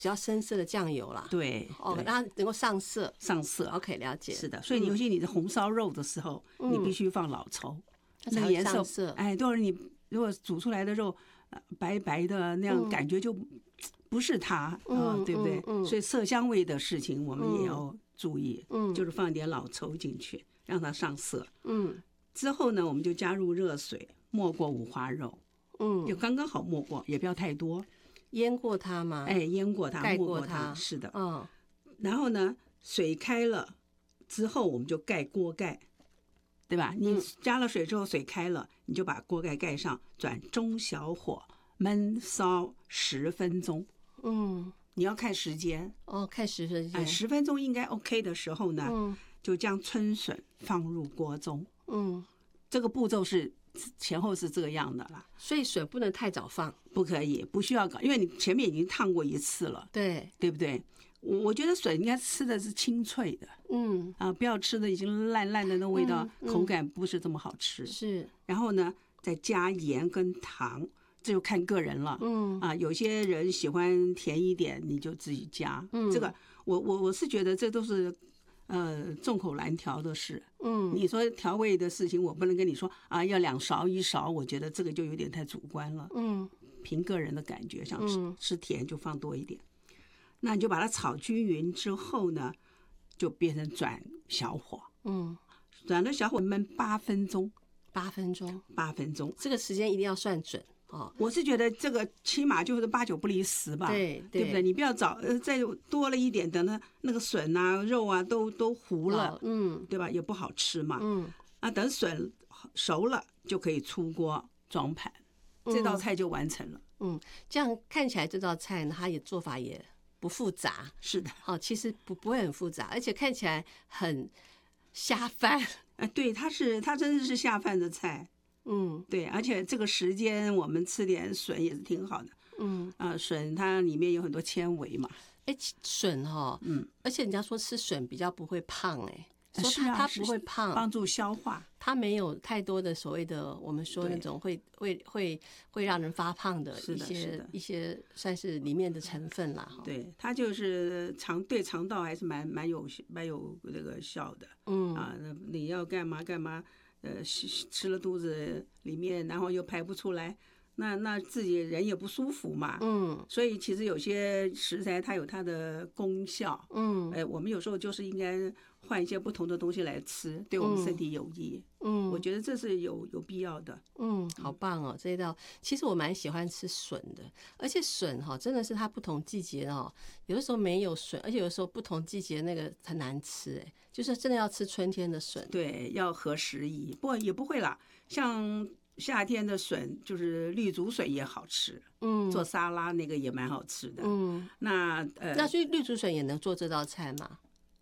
比较深色的酱油啦。 对， 让它能够上色。 上色 OK， 了解。 是的，所以尤其你的红烧肉的时候，你必须放老抽， 那个颜色， 都是你如果煮出来的肉白白的那样，感觉就不是它对不对？所以色香味的事情我们也要注意，就是放一点老抽进去，让它上色。之后呢，我们就加入热水没过五花肉，就刚刚好没过，也不要太多。 腌过它吗？ 腌过它， 盖没过它， 是的。然后呢，水开了之后，我们就盖锅盖，对吧？你加了水之后，水开了，你就把锅盖盖上，转中小火焖烧10分钟。你要看时间看10分钟 ，10分钟应该 OK 的时候呢，就将春笋放入锅中。这个步骤是前后是这个样的啦， 所以笋不能太早放， 不可以，不需要搞，因为你前面已经烫过一次了，对不对？我觉得笋应该吃的是清脆的，不要吃的已经烂烂的那味道，口感不是这么好吃。 是， 然后呢，再加盐跟糖，这就看个人了。有些人喜欢甜一点，你就自己加。这个我是觉得这都是众口难调的事。你说调味的事情，我不能跟你说要2勺1勺，我觉得这个就有点太主观了。凭个人的感觉，想吃甜就放多一点。那你就把它炒均匀之后呢，就变成转小火。转了小火焖8分钟。 8分钟 ，8分钟， 这个时间一定要算准。 我是觉得这个起码就是8、9不离10吧，对不对？你不要早再多了一点，等它那个笋啊、肉啊都糊了，对吧？也不好吃嘛。等笋熟了就可以出锅装盘，这道菜就完成了。 这样看起来这道菜呢，它也做法也不复杂。 是的， 其实不会很复杂，而且看起来很下饭。 对，它真的是下饭的菜。对，而且这个时间我们吃点笋也是挺好的。笋它里面有很多纤维嘛。 笋而且人家说吃笋比较不会胖，说它不会胖， 帮助消化， 它没有太多的所谓的我们说那种会让人发胖的一些算是里面的成分啦。 对，它就是对肠道还是蛮有这个效的。你要干嘛干嘛，吃了肚子里面，然后又排不出来，那自己人也不舒服嘛。所以其实有些食材它有它的功效。我们有时候就是应该换一些不同的东西来吃，对我们身体有益。我觉得这是有必要的。 好棒哦！这一道其实我蛮喜欢吃笋的，而且笋真的是它不同季节有的时候没有笋，而且有的时候不同季节那个很难吃。就是真的要吃春天的笋， 对，要合时宜。不过也不会啦，像夏天的笋就是绿竹笋也好吃，做沙拉那个也蛮好吃的。那所以绿竹笋也能做这道菜吗？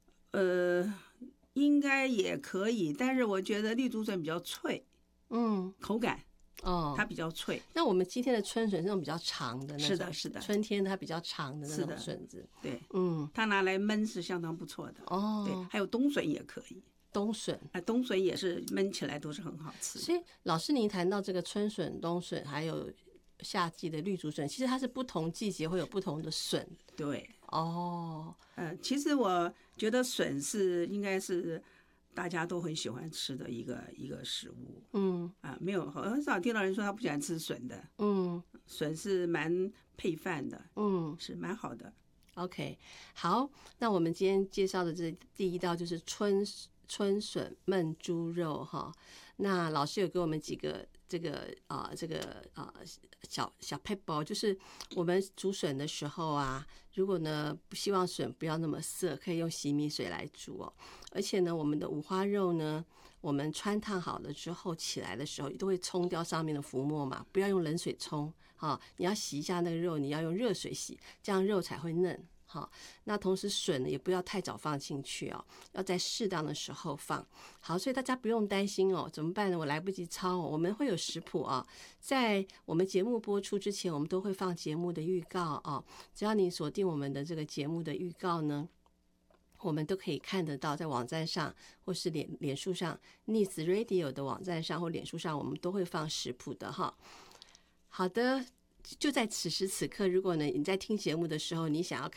应该也可以，但是我觉得绿竹笋比较脆，口感它比较脆。 那我们今天的春笋是那种比较长的那种， 是的， 春天它比较长的那种笋子， 对，它拿来焖是相当不错的。对，还有冬笋也可以。 冬笋冬笋也是焖起来都是很好吃。 所以老师您谈到这个春笋、冬笋还有夏季的绿竹笋，其实它是不同季节会有不同的笋。 对，其实我觉得笋应该是大家都很喜欢吃的一个食物。没有很少听到人说他不喜欢吃笋的。笋是蛮配饭的。是蛮好的。 OK， 好，那我们今天介绍的这第一道就是春笋焖猪肉哈。那老师有给我们几个小 pebble， 就是我们煮笋的时候啊，如果呢不希望笋不要那么涩，可以用洗米水来煮哦。而且呢，我们的五花肉呢，我们汆烫好了之后起来的时候，都会冲掉上面的浮沫嘛，不要用冷水冲你要洗一下那个肉，你要用热水洗，这样肉才会嫩。好，那同时笋呢也不要太早放进去要在适当的时候放。好，所以大家不用担心怎么办呢？我来不及抄我们会有食谱在我们节目播出之前，我们都会放节目的预告只要你锁定我们的这个节目的预告呢，我们都可以看得到，在网站上或是脸书上 Needs Radio 的网站上或脸书上，我们都会放食谱的哈。好的，就在此时此刻，如果呢你在听节目的时候，你想要